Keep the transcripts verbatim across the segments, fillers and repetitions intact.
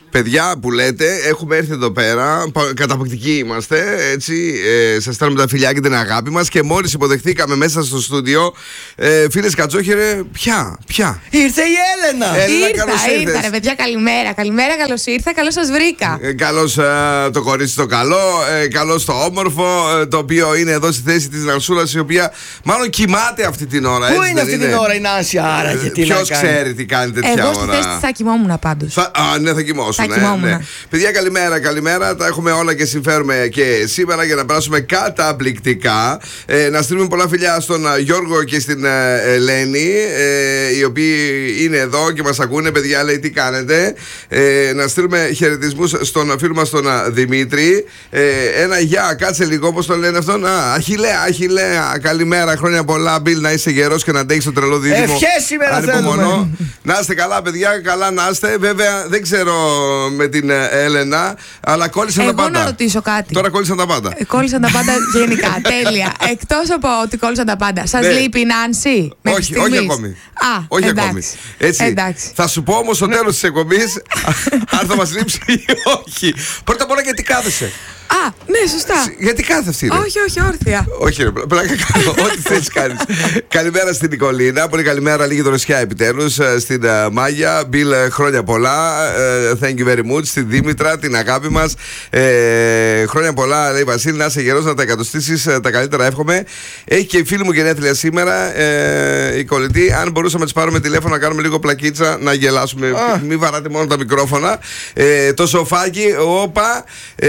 Παιδιά που λέτε, έχουμε έρθει εδώ πέρα. Καταπληκτικοί είμαστε. Έτσι, ε, σας στέλνουμε τα φιλιά και την αγάπη μας. Και μόλις υποδεχθήκαμε μέσα στο στούντιο, ε, φίλες Κατσόχερε, ποια, ποια. Ήρθε η Έλενα. Έλενα, ήρθα, καλώς ήρθα, ήρθες. ρε παιδιά, καλημέρα. Καλημέρα, καλώς ήρθα, καλώς σας βρήκα. Ε, καλώς ε, το κορίτσι το καλό, ε, καλώς το όμορφο, ε, το οποίο είναι εδώ στη θέση της Νανσούλας, η οποία μάλλον κοιμάται αυτή την ώρα. Πού έτσι, είναι αυτή είναι? την ώρα η Νάση, άραγε, τι να Ποιος κάνει. ξέρει τι κάνει τέτοια Εγώ ώρα. στη θέση της θα κοιμόμουν πάντως. Θα, α, ναι, θα κοιμώσουν. Θα ναι, κοιμόμουν. ναι. Παιδιά, καλημέρα, καλημέρα. Τα έχουμε όλα και συμφέρουμε και σήμερα για να περάσουμε καταπληκτικά. Ε, να στείλουμε πολλά φιλιά στον α, Γιώργο και στην α, Ελένη, ε, οι οποίοι είναι εδώ και μας ακούνε. Παιδιά, λέει τι κάνετε. Ε, να στείλουμε χαιρετισμούς στον φίλο μας τον α, Δημήτρη. Ε, ένα γεια, κάτσε λίγο, πώς το λένε αυτόν. Α, Αχιλλέα, Αχιλλέα. Καλημέρα, χρόνια πολλά. Μπιλ, να είσαι γερός και να αντέχεις το τρελό δίδυμο. Ευχές σήμερα θέλουμε. Να είστε καλά, παιδιά, καλά να είστε. Βέβαια, δεν ξέρω με την ε, Έλενα, αλλά κόλλησαν Εγώ τα πάντα. να ρωτήσω κάτι. Τώρα κόλλησαν τα πάντα. Ε, Κόλλησαν τα πάντα γενικά. Τέλεια. Εκτός από ότι κόλλησαν τα πάντα. Σας Ναι. λείπει η Νάνση? μέχρι Όχι, όχι στιγμής? ακόμη. Α, όχι εντάξει. ακόμη. Έτσι. Εντάξει. Θα σου πω όμως στο τέλος της εκπομπής αν θα μας λείψει ή όχι. Πρώτα απ' όλα, γιατί κάθεσαι. Α, ναι, σωστά. Γιατί κάθεσαι, ρε. Όχι, όχι, όρθια. Όχι, ρε, πλάκα κάνω. Ό,τι θες κάνεις. Καλημέρα στην Νικολίνα. Πολύ καλημέρα, λίγη δροσιά επιτέλους. Στην uh, Μάγια. Μπιλ, χρόνια πολλά. Uh, thank you very much. Στην Δήμητρα, την αγάπη μας. Uh, χρόνια πολλά, λέει Βασίλη. Να είσαι γερός, να τα εκατοστήσεις. Uh, τα καλύτερα, εύχομαι. Έχει και η φίλη μου γενέθλια σήμερα. Uh, η κολλητή. Αν μπορούσαμε να τις πάρουμε τηλέφωνο να κάνουμε λίγο πλακίτσα, να γελάσουμε. Ah. Μην βαράτε μόνο τα μικρόφωνα. Uh, το σοφάκι, όπα. Uh,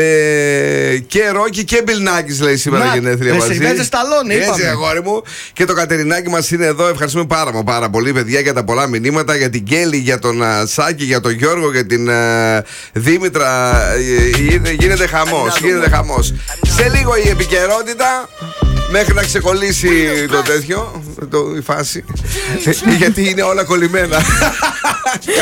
και Ρόκι και Μπιλνάκης, λέει σήμερα Να, γενέθλια με μαζί. Σιλβέστερ Σταλόνε, Έτσι, είπαμε. αγόρι μου. Και το Κατερινάκι μας είναι εδώ. Ευχαριστούμε πάρα, μα πάρα πολύ, παιδιά, για τα πολλά μηνύματα. Για την Κέλλη, για τον uh, Σάκη, για τον Γιώργο, για την uh, Δήμητρα. Uh, γίνεται χαμός. Γίνεται χαμός. Σε λίγο η επικαιρότητα. Μέχρι να ξεκολλήσει το τέτοιο, το, η φάση. Γιατί είναι όλα κολλημένα.